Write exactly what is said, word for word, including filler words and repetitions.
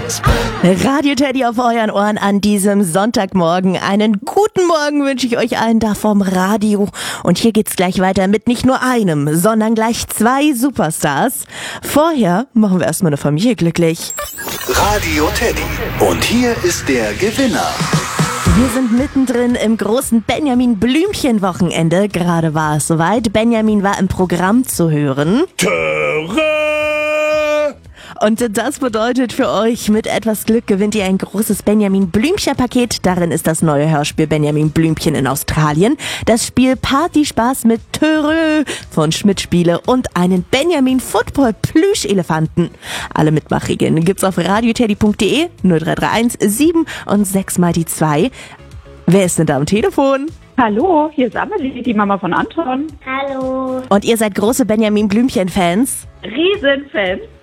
Radio Teddy auf euren Ohren an diesem Sonntagmorgen. Einen guten Morgen wünsche ich euch allen da vom Radio. Und hier geht's gleich weiter mit nicht nur einem, sondern gleich zwei Superstars. Vorher machen wir erstmal eine Familie glücklich. Radio Teddy. Und hier ist der Gewinner. Wir sind mittendrin im großen Benjamin-Blümchen-Wochenende. Gerade war es soweit. Benjamin war im Programm zu hören. Töre! Und das bedeutet für euch, mit etwas Glück gewinnt ihr ein großes Benjamin-Blümchen-Paket. Darin ist das neue Hörspiel Benjamin Blümchen in Australien, das Spiel Partyspaß mit Töre von Schmidt Spiele und einen Benjamin-Football-Plüschelefanten. Alle Mitmachregeln gibt's auf radioteddy punkt de, null drei drei eins sieben und sechs mal die zwei. Wer ist denn da am Telefon? Hallo, hier ist Amelie, die Mama von Anton. Hallo. Und ihr seid große Benjamin Blümchen-Fans? Riesenfans.